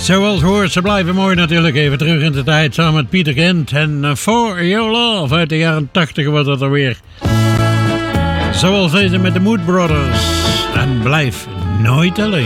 Zoals hoort, ze blijven mooi natuurlijk. Even terug in de tijd samen met Pieter Gent en For Your Love uit de jaren 80 was dat alweer. Zoals deze met de Mood Brothers. En blijf nooit alleen.